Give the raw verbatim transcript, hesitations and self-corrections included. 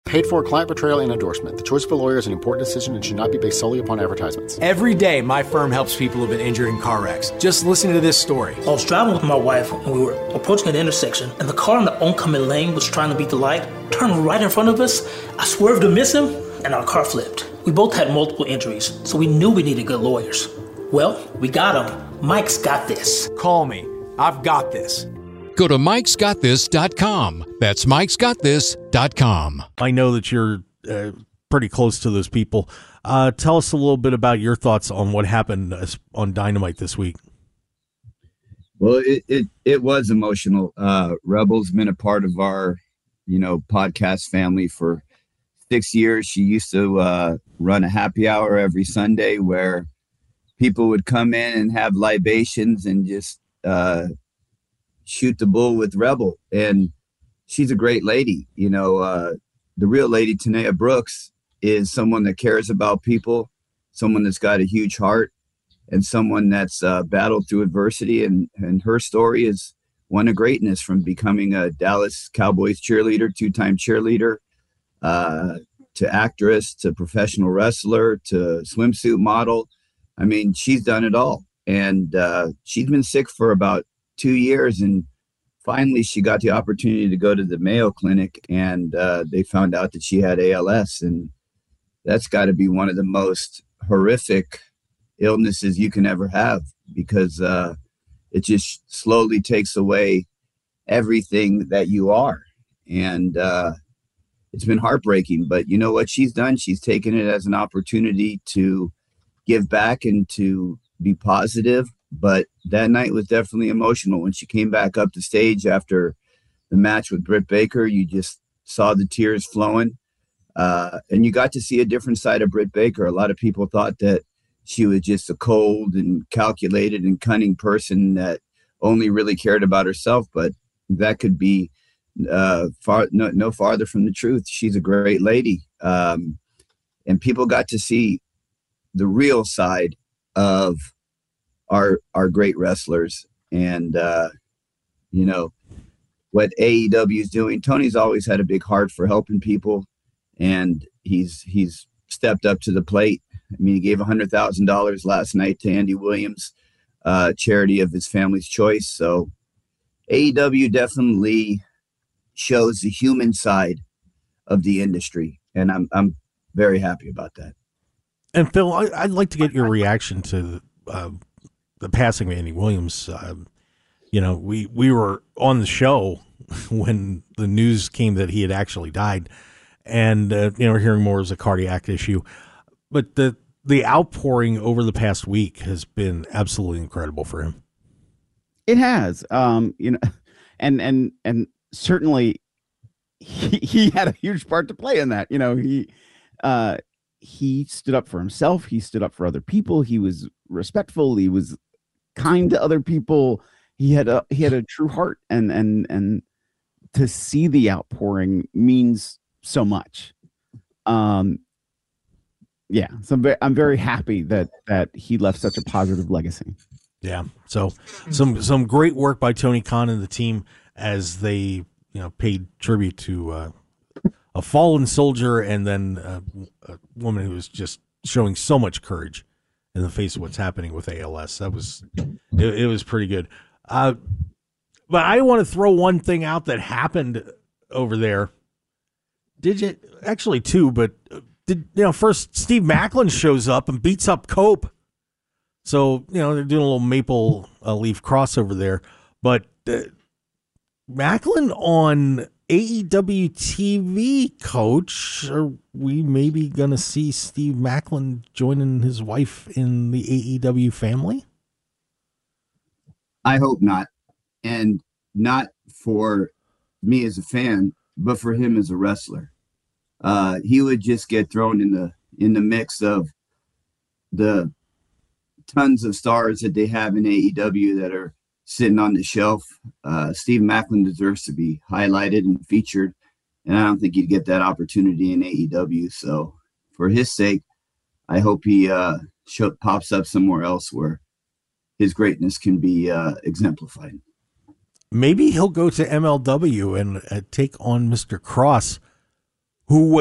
Paid for client portrayal and endorsement. The choice of a lawyer is an important decision and should not be based solely upon advertisements. Every day, my firm helps people who've been injured in car wrecks. Just listen to this story. I was driving with my wife and we were approaching an intersection, and the car in the oncoming lane was trying to beat the light, turned right in front of us. I swerved to miss him, and our car flipped. We both had multiple injuries, so we knew we needed good lawyers. Well, we got him. Mike's got this. Call me. I've got this. Go to mikes got this dot com. That's mikes got this dot com. I know that you're uh, pretty close to those people. Uh, tell us a little bit about your thoughts on what happened on Dynamite this week. Well, it it, it was emotional. Uh, Rebel's been a part of our, you know, podcast family for six years. She used to uh, run a happy hour every Sunday where people would come in and have libations and just uh, shoot the bull with Rebel. And she's a great lady. You know, uh, the real lady, Tanea Brooks, is someone that cares about people, someone that's got a huge heart, and someone that's uh, battled through adversity. And, and her story is one of greatness, from becoming a Dallas Cowboys cheerleader, two-time cheerleader, uh, to actress, to professional wrestler, to swimsuit model. I mean, she's done it all. And uh, she's been sick for about two years. And finally, she got the opportunity to go to the Mayo Clinic, and uh, they found out that she had A L S. And that's got to be one of the most horrific illnesses you can ever have, because uh, it just slowly takes away everything that you are. And uh, it's been heartbreaking. But you know what she's done? She's taken it as an opportunity to give back and to be positive. But that night was definitely emotional. When she came back up the stage after the match with Britt Baker, you just saw the tears flowing. Uh, and you got to see a different side of Britt Baker. A lot of people thought that she was just a cold and calculated and cunning person that only really cared about herself. But that could be uh, far no, no farther from the truth. She's a great lady. Um, and people got to see the real side of our our great wrestlers. And, uh, you know, what A E W is doing. Tony's always had a big heart for helping people, and he's he's stepped up to the plate. I mean, he gave one hundred thousand dollars last night to Andy Williams, uh, charity of his family's choice. So A E W definitely shows the human side of the industry, and I'm I'm very happy about that. And Phil, I, I'd like to get your reaction to uh, the passing of Andy Williams. Uh, you know, we, we were on the show when the news came that he had actually died, and uh, you know, we're hearing more as a cardiac issue. But the the outpouring over the past week has been absolutely incredible for him. It has, um, you know, and and and certainly he, he had a huge part to play in that. You know, he. Uh, He stood up for himself. He stood up for other people. He was respectful. He was kind to other people. He had a he had a true heart, and and and to see the outpouring means so much. Um, yeah, so I'm very, I'm very happy that that he left such a positive legacy. Yeah. So some some great work by Tony Khan and the team as they you know paid tribute to. Uh, A fallen soldier, and then a, a woman who was just showing so much courage in the face of what's happening with A L S. That was, it, it was pretty good. Uh, but I want to throw one thing out that happened over there. Did you actually two? But did you know? First, Steve Macklin shows up and beats up Cope. So you know they're doing a little maple uh, leaf crossover there. But uh, Macklin on A E W T V, Coach, are we maybe going to see Steve Macklin joining his wife in the A E W family? I hope not. And not for me as a fan, but for him as a wrestler. Uh, he would just get thrown in the in the mix of the tons of stars that they have in A E W that are sitting on the shelf. Uh, Steve Macklin deserves to be highlighted and featured, and I don't think he'd get that opportunity in A E W. So for his sake, I hope he uh, show, pops up somewhere else where his greatness can be uh, exemplified. Maybe he'll go to M L W and uh, take on Mister Cross, who